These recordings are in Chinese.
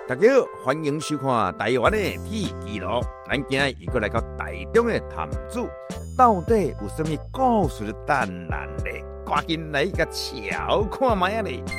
大家好，欢迎收看台湾的铁纪录。咱今日又来到台中的潭子，到底有什么故事等咱咧？赶紧来个瞧看卖啊咧！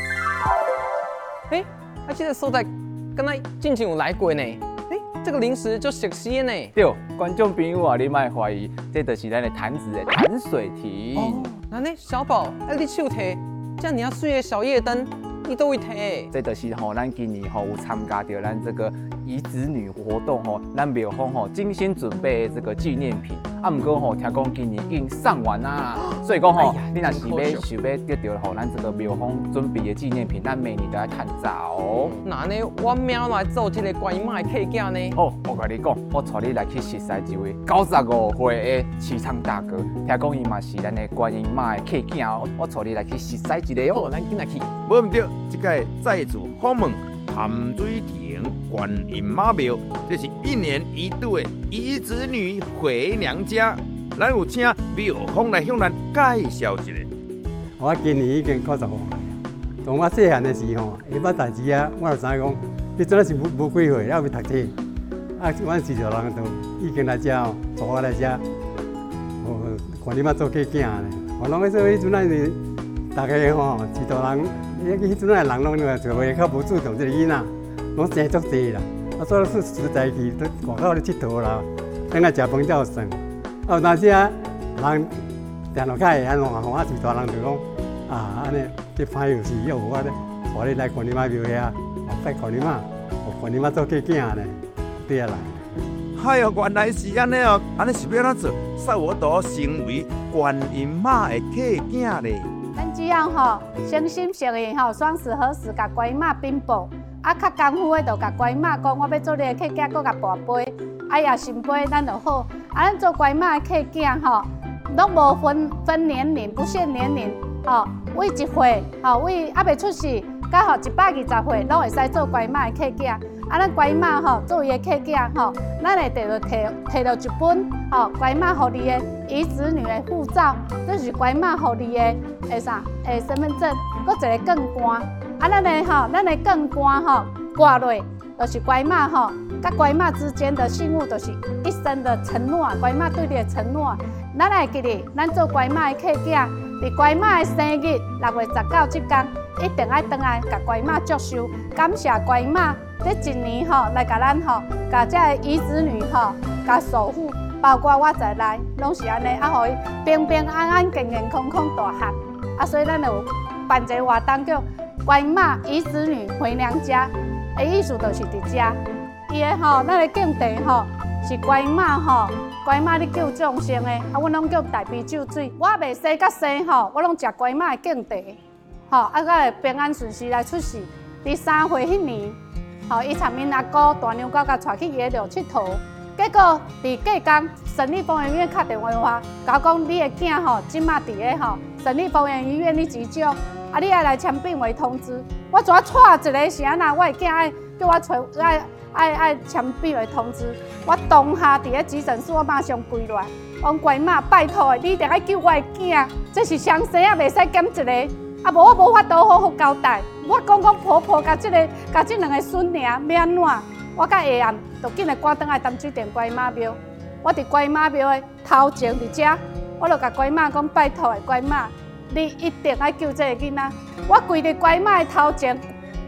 这个所在敢若之前有来过呢。这个零食就熟悉的呢。 对，观众朋友啊，你莫怀疑，这就是咱的潭子的潭水亭。 哦，那呢，小宝，你手提这样水的小夜灯，你都会提？ 这就是咱今年有参加到咱这个遗子女活动咱庙方精心准备的这个纪念品。啊，不过听讲今年已经送完啦，所以讲你若是想要得到咱这个庙方准备的纪念品，咱明年就要趁早。 那呢，我明来做这个观音妈的客家呢？ 哦，我跟你讲，我带你来去熟悉一位95岁的市场大哥，听讲伊嘛是咱的观音妈的客家哦，我带你来去熟悉一个哦。 咱今来去。 无唔对，这个再次访问潭水亭观音妈庙，这是1年1度的遗子女回娘家。咱有请庙方来向咱介绍一下。 我今年已经95岁，从我细汉的时候，下捌代志啊，我就知影讲，你真是无几岁，还未读册。啊，阮四条人都已经来遮哦，带我来遮，看你妈做客囝咧。我拢迄阵迄阵是大家四条人，迄阵的人拢就会较无注重这个囡仔，拢生足济啦。啊，所以说实在去外口咧佚佗啦，等下食饭才有算。啊，有当时啊，人定落较会安怎我四大人就讲安尼，这歹有事要有我咧，带你来观音妈庙遐，拜观音妈，观音妈做客囝咧，对啊啦。 哎呦，原来是安尼哦，安尼是要怎做，使我都成为观音妈的客囝咧。 咱只要诚心实意双十合十，甲观音妈禀报，较功夫的就甲观音妈讲，我要做你的客家，搁甲跋杯，也心杯咱就好。咱做观音妈的客家拢无分年龄，不限年龄为1岁为还未出世，到120岁，拢会使做观音妈的客家。咱观音妈做伊的客家咱会摕到一本观音妈互你的遗子女的护照，这是观音妈互你的身份证，搁一个杠杆。咱的杠杆挂落，就是观音妈甲观音妈之间的信物，就是一生的承诺。观音妈对你的承诺，咱会记得，咱做观音妈的客家，伫观音妈的生日6月19这天，一定爱回来甲观音妈祝寿，感谢观音妈。这一年来甲咱甲这个遗子女甲守护，包括我在内，拢是安尼，互伊平平安安、健健康康大汉。所以咱就有办一个活动叫观音妈遗子女回娘家，的意思就是伫遮，伊的咱的敬地是观音妈观音妈你救众生的，阮拢叫大悲咒水。我未生到生我拢食观音妈的敬地，才会平安顺遂来出世。伫3岁迄年。伊参因阿姑大娘狗甲带去野寮佚佗，结果伫隔天，省立丰原医院敲电话甲我讲，你的囝即马伫咧省立丰原医院咧急救，你爱来签病危通知。我怎带一个是安那？我的囝爱叫我爱签病危通知。我当下伫咧急诊室，我马上跪落来，讲观音妈，拜托的，你一定爱救我的囝，这是双生啊，袂使减一个。无我无法度好好交代，我讲婆婆甲这2个孙儿要安怎？我甲下暗就紧来赶转来淡水店观音妈庙。我伫观音妈庙的头前伫遮，我就甲观音妈讲拜托的观音妈，你一定爱救这个囡仔。我跪伫观音妈的头前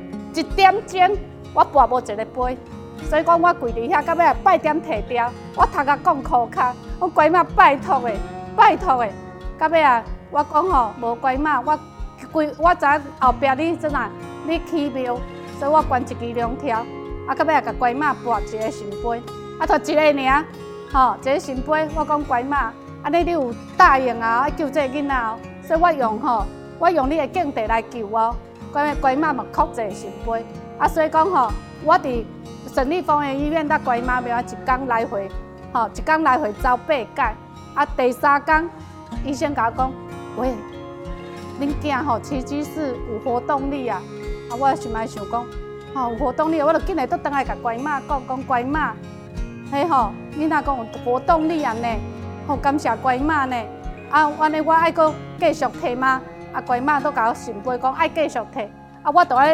1点钟，我跋无一个杯，所以讲我跪伫遐，到尾8点摕掉，我头壳讲箍骹，我观音妈拜托的，拜托的，到尾我讲无观音妈我知后壁你你起庙，所以我捐1支粮条，到尾甲观音妈跋一个神杯，就一个尔，一个神杯。我讲观音妈，安尼你有答应爱救这个囡仔所以我用你的敬地来救我。观音妈嘛哭一个神杯，所以讲我伫省立丰原医院到观音妈庙1天来回，1天来回走8届，第3天医生甲我讲，喂。恁囝奇迹是有活动力啊！我心内想讲，有活动力，我就紧来倒转来甲观音妈讲观音妈，囡仔讲有活动力啊呢，感谢观音妈呢。安尼我爱搁继续摕吗？观音妈都甲我神杯讲爱继续摕，我就爱